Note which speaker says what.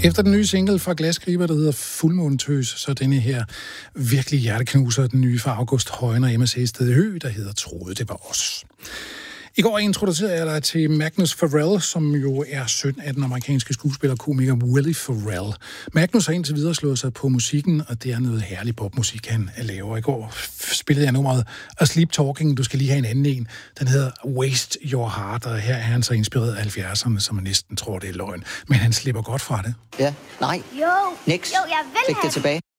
Speaker 1: Efter den nye single fra Glaskriber, der hedder Fuldmånetøs, så denne her virkelig hjerteknuser, den nye fra August Højen og MSC Sted Hø, der hedder Troede, det var os. I går introducerede jeg dig til Magnus Farrell, som jo er søn af den amerikanske skuespiller og komiker Willie Farrell. Magnus har indtil videre slået sig på musikken, og det er noget herlig popmusik, han laver. I går spillede jeg nummeret Asleep Talking, du skal lige have en anden en. Den hedder Waste Your Heart, og her er han så inspireret af 70'erne, som man næsten tror, det er løgn. Men han slipper godt fra det.
Speaker 2: Ja, nej.
Speaker 3: Jo.
Speaker 2: Niks.
Speaker 3: Jo, jeg vil
Speaker 2: Læg
Speaker 3: have.
Speaker 2: det tilbage.